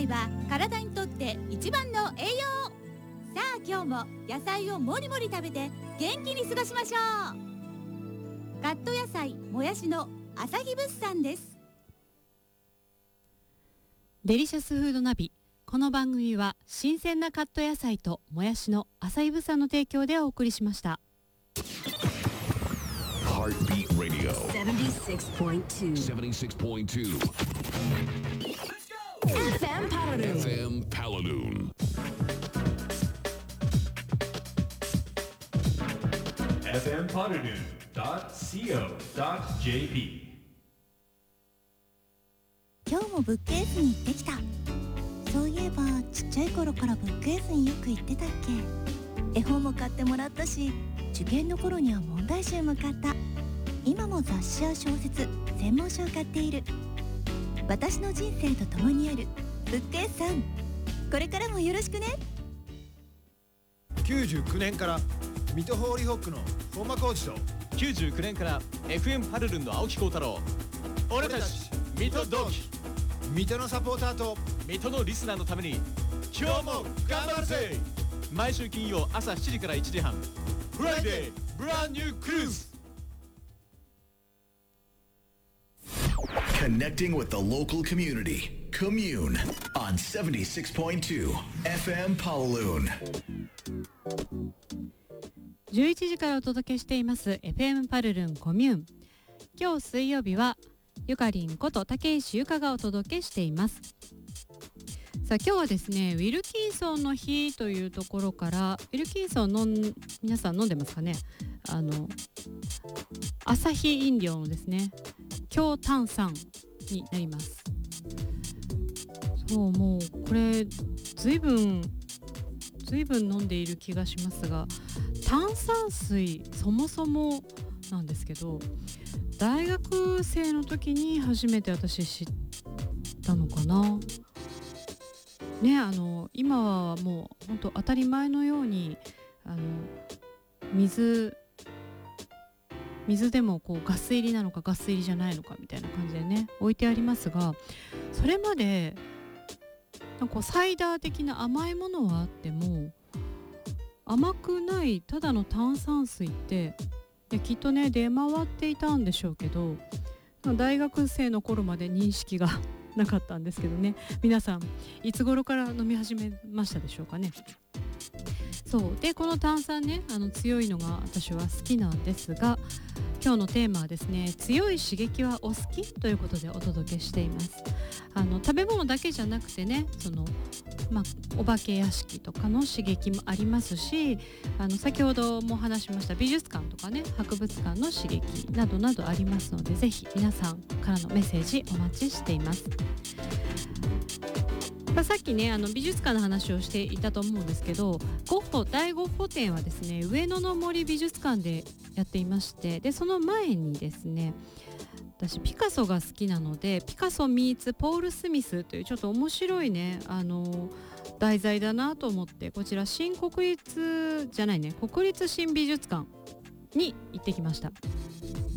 菜は体にとって一番の栄養。さあ今日も野菜をもりもり食べて元気に過ごしましょう。カット野菜もやしの朝日物産です。 デリシャスフードナビ。この番組は新鮮なカット野菜ともやしの朝日物産の提供でお送りしました。 Heartbeat Radio 76.2 FM Paladoon. FM Paladoon. FM Paladoon.co.jp。 今日もブックエースに行ってきた。そういえばちっちゃい頃からブックエースによく行ってたっけ。絵本も買ってもらったし、受験の頃には問題集も買った。今も雑誌や小説、専門書を買っている。私の人生と共にあるブックエースさん、これからもよろしくね。 99年から水戸ホーリーホックの本間浩二と、 99年から FM パルルンの青木幸太郎。俺たち水戸同期、 水戸のサポーターと水戸のリスナーのために今日も頑張るぜ。毎週金曜朝7時から1時半、フライデーブランニュークルーズ。 Connecting with the local community. Commune on 76.2 FM Paladoon. 11時からお届けしています FM パルルンコミューン。今日水曜日はゆかりんこと竹石ゆかがお届けしています。さあ今日はですね、ウィルキンソンの日というところから、ウィルキンソンの皆さん飲んでますかね。アサヒ飲料のですね、強炭酸になります。そう、もうこれずいぶん飲んでいる気がしますが、炭酸水そもそもなんですけど、大学生の時に初めて私知ったのかなね。今はもう本当当たり前のように水でもこうガス入りなのかガス入りじゃないのかみたいな感じでね置いてありますが、それまでなんかサイダー的な甘いものはあっても甘くないただの炭酸水ってきっとね出回っていたんでしょうけど、大学生の頃まで認識がなかったんですけどね。皆さんいつ頃から飲み始めましたでしょうかね。そうで、この炭酸ね強いのが私は好きなんですが、今日のテーマはですね、強い刺激はお好きということでお届けしています。食べ物だけじゃなくてね、お化け屋敷とかの刺激もありますし、先ほども話しました美術館とかね博物館の刺激などなどありますので、ぜひ皆さんからのメッセージお待ちしています。さっきね美術館の話をしていたと思うんですけど、第ゴッホ展はですね上野の森美術館でやっていまして、でその前にですね、私ピカソが好きなので、ピカソミーツポール・スミスというちょっと面白いね題材だなと思って、こちら国立新美術館に行ってきました。